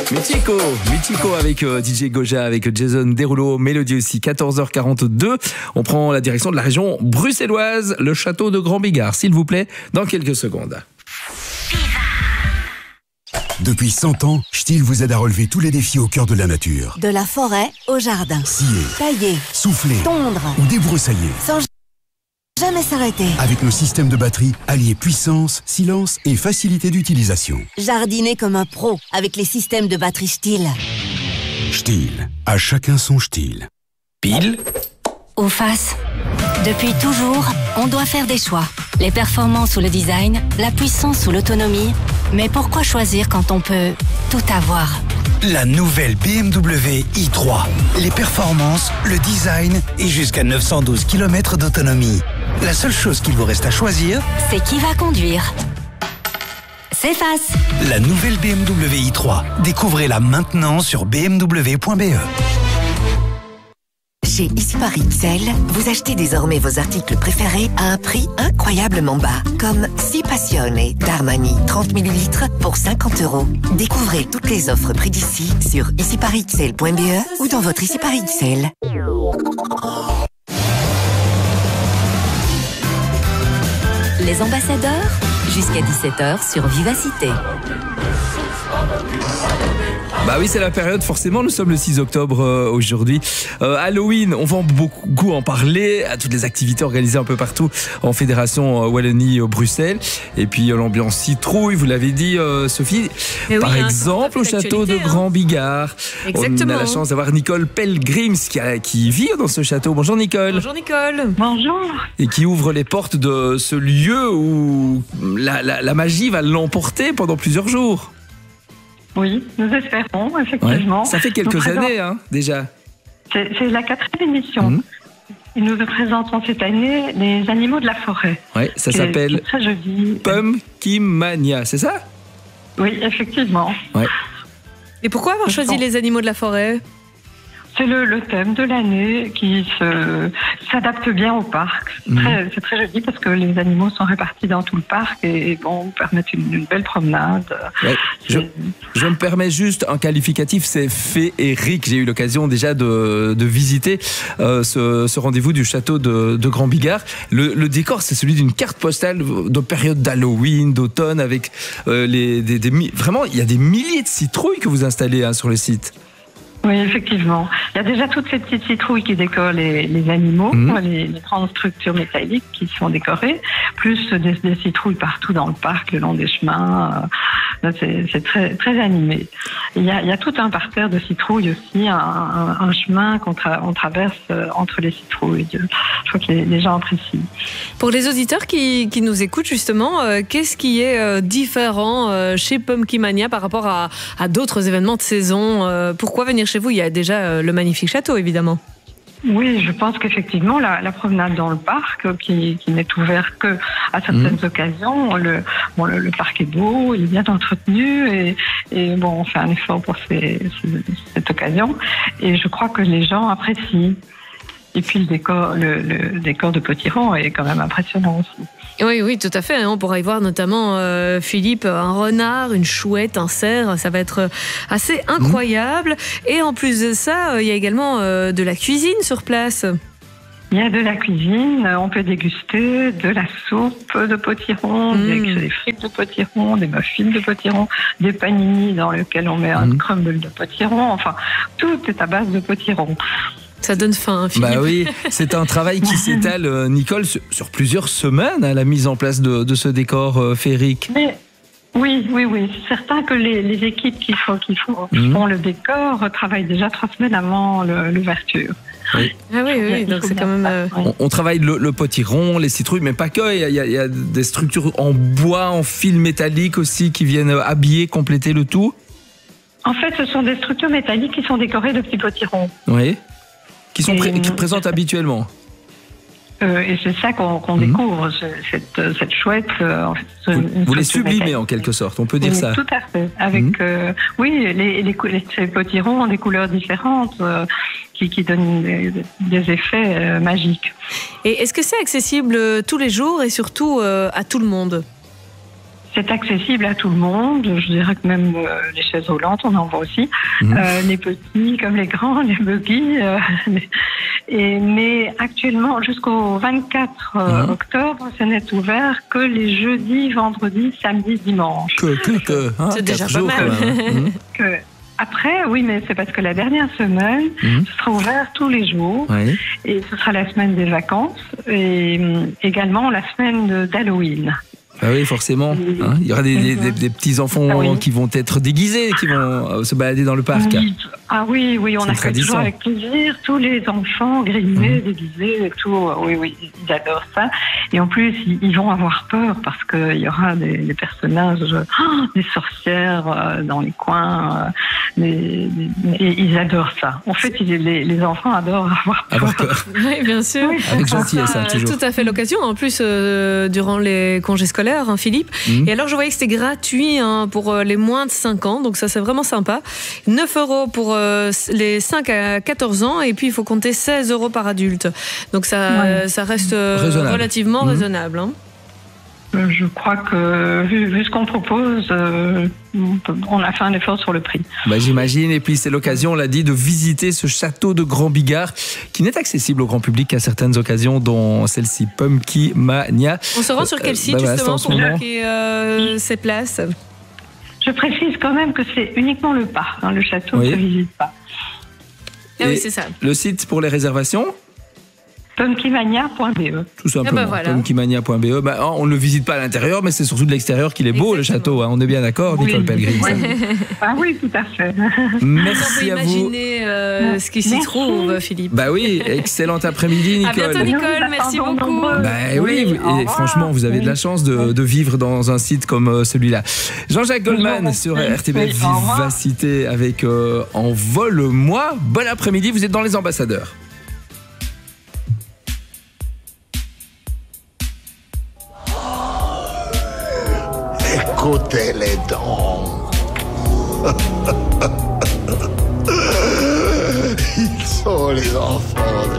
Mythico avec DJ Goja, avec Jason Derulo, Mélodie aussi, 14h42. On prend la direction de la région bruxelloise, le château de Grand-Bigard, s'il vous plaît, dans quelques secondes. Depuis 100 ans, Stihl vous aide à relever tous les défis au cœur de la nature. De la forêt au jardin. Scier, Tailler, souffler, tondre ou débroussailler. sans jamais s'arrêter. Avec nos systèmes de batterie, alliés puissance, silence et facilité d'utilisation. Jardiner comme un pro avec les systèmes de batterie Stihl. Stihl, à chacun son Stihl. Pile Ou face. Depuis toujours, on doit faire des choix. Les performances ou le design, la puissance ou l'autonomie. Mais pourquoi choisir quand on peut tout avoir ? La nouvelle BMW i3. Les performances, le design et jusqu'à 912 km d'autonomie. La seule chose qu'il vous reste à choisir, C'est qui va conduire ? C'est face. la nouvelle BMW i3. Découvrez-la maintenant sur bmw.be. Chez Ici Paris XL, vous achetez désormais vos articles préférés à un prix incroyablement bas, comme 6 Passione d'Armani 30 ml pour 50 €. Découvrez toutes les offres prix d'ici sur iciparisxl.be ou dans votre Ici Paris XL. Les ambassadeurs, jusqu'à 17h sur Vivacité. Bah oui, c'est la période, forcément, nous sommes le 6 octobre aujourd'hui. Halloween, on va beaucoup en parler, à toutes les activités organisées un peu partout en Fédération Wallonie-Bruxelles. Et puis l'ambiance citrouille, vous l'avez dit Sophie, par exemple au château de Grand-Bigard. Exactement. On a la chance d'avoir Nicole Pelgrims qui vit dans ce château. Bonjour Nicole. Bonjour Nicole. Bonjour. Et qui ouvre les portes de ce lieu où la magie va l'emporter pendant plusieurs jours. Oui, nous espérons, effectivement. Ouais. Ça fait quelques années, déjà. C'est la 4e émission. Et nous présentons cette année les animaux de la forêt. Ouais, ça s'appelle très joli. Pumpkin Mania, c'est ça ? Oui, effectivement. Ouais. Et pourquoi avoir choisi les animaux de la forêt ? C'est le thème de l'année qui s'adapte bien au parc. C'est très joli parce que les animaux sont répartis dans tout le parc et permettent une belle promenade. Ouais. Je me permets juste un qualificatif, c'est féerique. J'ai eu l'occasion déjà de visiter ce rendez-vous du château de Grand-Bigard. Le décor, c'est celui d'une carte postale de période d'Halloween, d'automne, avec vraiment, il y a des milliers de citrouilles que vous installez sur le site. Oui, effectivement. Il y a déjà toutes ces petites citrouilles qui décorent les animaux, les grandes structures métalliques qui sont décorées, plus des citrouilles partout dans le parc, le long des chemins. C'est très, très animé. Il y a tout un parterre de citrouilles aussi, un chemin qu'on traverse entre les citrouilles. Je crois que les gens apprécient. Pour les auditeurs qui nous écoutent justement, qu'est-ce qui est différent chez Pumpkin Mania par rapport à d'autres événements de saison ? Pourquoi venir chez vous ? Il y a déjà le magnifique château, évidemment. Oui, je pense qu'effectivement, la promenade dans le parc, qui n'est ouverte que à certaines occasions, le parc est beau, il est bien entretenu et on fait un effort pour cette occasion. Et je crois que les gens apprécient. Et puis le décor de Potiron est quand même impressionnant aussi. Oui, tout à fait. On pourra y voir notamment, Philippe, un renard, une chouette, un cerf. Ça va être assez incroyable. Et en plus de ça, il y a également de la cuisine sur place. Il y a de la cuisine, on peut déguster de la soupe de potiron, des frites de potiron, des muffins de potiron, des panini dans lesquels on met un crumble de potiron. Enfin, tout est à base de potiron. Ça donne faim, Philippe. Bah oui, c'est un travail qui s'étale, Nicole, sur plusieurs semaines, la mise en place de ce décor féerique. Oui. C'est certain que les équipes qui font le décor travaillent déjà 3 semaines avant l'ouverture. Oui. Ah oui, donc c'est quand même... On travaille le potiron, les citrouilles, mais pas que. Il y a des structures en bois, en fil métallique aussi, qui viennent habiller, compléter le tout. En fait, ce sont des structures métalliques qui sont décorées de petits potirons. Oui. Qui présentent habituellement. Et c'est ça qu'on découvre, cette chouette. Vous les sublimez en quelque sorte, on peut dire ça. Tout à fait. Avec, ces potirons ont des couleurs différentes qui donnent des effets magiques. Et est-ce que c'est accessible tous les jours et surtout à tout le monde ? c'est accessible à tout le monde. Je dirais que même les chaises roulantes, on en voit aussi. Les petits comme les grands, les buggy. Mais actuellement, jusqu'au 24 octobre, ce n'est ouvert que les jeudis, vendredis, samedis, dimanches. C'est déjà pas mal. Après, oui, mais c'est parce que la dernière semaine, ce sera ouvert tous les jours. Oui. Et ce sera la semaine des vacances et également la semaine d'Halloween. Ah oui, forcément. Il y aura des petits enfants qui vont être déguisés, qui vont se balader dans le parc. Oui, on accueille toujours avec plaisir tous les enfants grimés, déguisés et tout. Oui, ils adorent ça. Et en plus, ils vont avoir peur parce qu'il y aura des personnages, des sorcières dans les coins. Et ils adorent ça. En fait, les enfants adorent avoir peur. Oui, bien sûr. Avec gentillesse, toujours. Tout à fait l'occasion. En plus, durant les congés scolaires, Philippe. Et alors, je voyais que c'était gratuit pour les moins de 5 ans. Donc, ça, c'est vraiment sympa. 9 € pour les 5 à 14 ans. Et puis, il faut compter 16 € par adulte. Donc, ça reste relativement raisonnable. Je crois que, vu ce qu'on propose, on a fait un effort sur le prix. J'imagine. Et puis, c'est l'occasion, on l'a dit, de visiter ce château de Grand Bigard, qui n'est accessible au grand public qu'à certaines occasions, dont celle-ci, Pumpkimania. On se rend sur quel site, justement, pour booker ces places? Je précise quand même que c'est uniquement le parc. Le château ne se visite pas. Oui, c'est ça. Le site pour les réservations? Pumpkimania.be. Tout simplement. Pumpkimania.be. On ne le visite pas à l'intérieur, mais c'est surtout de l'extérieur qu'il est beau, le château. On est bien d'accord, Nicole Pellegrin. Oui, tout à fait. Merci à vous. Imaginez ce qui s'y trouve, Philippe. Oui, excellent après-midi, Nicole. À bientôt, Nicole. Merci beaucoup. Et franchement, vous avez de la chance de vivre dans un site comme celui-là. Jean-Jacques Goldman sur RTBF Vivacité avec Envole-moi. Bon après-midi, vous êtes dans Les Ambassadeurs. Écoutez les dents. Ils sont les enfants de